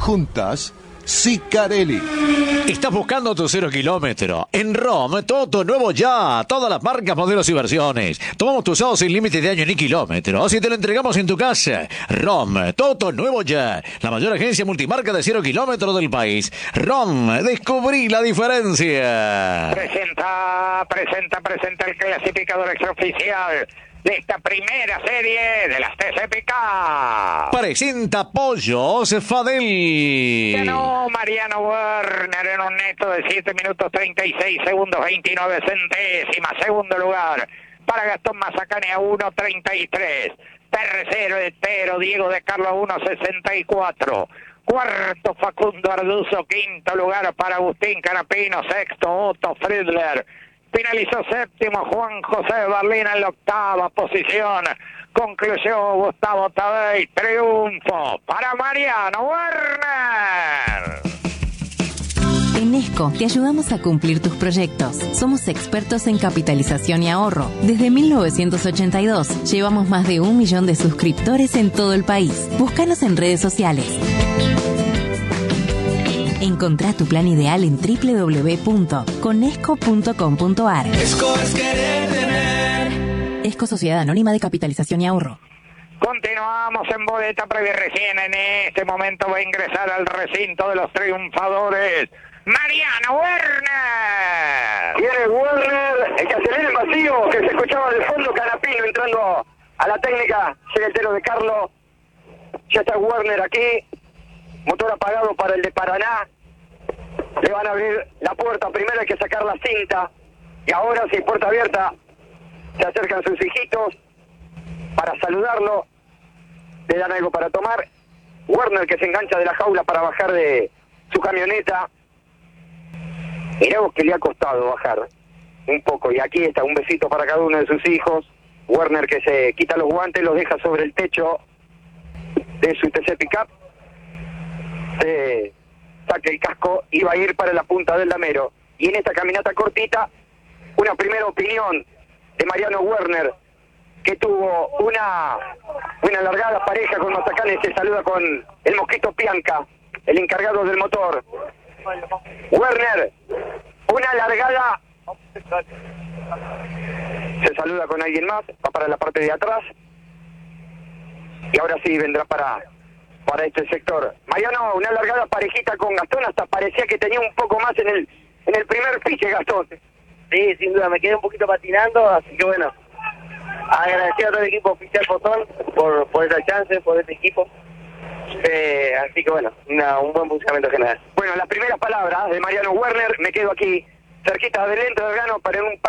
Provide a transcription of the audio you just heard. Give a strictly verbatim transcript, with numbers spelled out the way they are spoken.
Juntas, Sicarelli. ¿Estás buscando tu cero kilómetro? En ROM, todo nuevo ya. Todas las marcas, modelos y versiones. Tomamos tu usado sin límite de año ni kilómetros y te lo entregamos en tu casa. ROM, todo nuevo ya. La mayor agencia multimarca de cero kilómetros del país. ROM, descubrí la diferencia. Presenta, presenta, presenta el clasificador extraoficial de esta primera serie de las T C P K. Presenta Pollos Fadel. Ganó Mariano Werner en un neto de siete minutos treinta y seis segundos veintinueve centésimas. Segundo lugar para Gastón Mazacane a uno treinta y tres. Tercero Etero Diego de Carlos uno sesenta y cuatro. Cuarto Facundo Arduzo. Quinto lugar para Agustín Canapino. Sexto Otto Friedler. Finalizó séptimo Juan José Barlina en la octava posición. Concluyó Gustavo Tadei. Triunfo para Mariano Werner. En Esco te ayudamos a cumplir tus proyectos. Somos expertos en capitalización y ahorro. Desde mil novecientos ochenta y dos llevamos más de un millón de suscriptores en todo el país. Búscanos en redes sociales. Encontrá tu plan ideal en doble u doble u doble u punto conesco punto com punto a r. Esco es querer tener. Esco Sociedad Anónima de Capitalización y Ahorro. Continuamos en boleta previa. Recién en este momento va a ingresar al recinto de los triunfadores Mariano Werner. Viene Werner, el que acelera el vacío, que se escuchaba de fondo. Canapino entrando a la técnica. Llega el tero de Carlos. Ya está Werner aquí. Motor apagado para el de Paraná. Le van a abrir la puerta. Primero hay que sacar la cinta. Y ahora, si hay puerta abierta, se acercan sus hijitos para saludarlo. Le dan algo para tomar. Werner, que se engancha de la jaula para bajar de su camioneta. Mirá vos que le ha costado bajar un poco. Y aquí está un besito para cada uno de sus hijos. Werner, que se quita los guantes, los deja sobre el techo de su T C Pickup. Se saca el casco y va a ir para la punta del Damero. Y en esta caminata cortita, una primera opinión de Mariano Werner, que tuvo una una largada pareja con Mazacane. Se saluda con el Mosquito Pianca, el encargado del motor. Werner, una largada. Se saluda con alguien más, va para la parte de atrás. Y ahora sí vendrá para... para este sector. Mariano, una largada parejita con Gastón, hasta parecía que tenía un poco más en el en el primer pique, Gastón. Sí, sin duda, me quedé un poquito patinando, así que bueno, agradecer a todo el equipo oficial Potón por, por esa chance, por este equipo. Eh, así que bueno, una, un buen funcionamiento general. Bueno, las primeras palabras de Mariano Werner, me quedo aquí cerquita del Entre Delgano para en un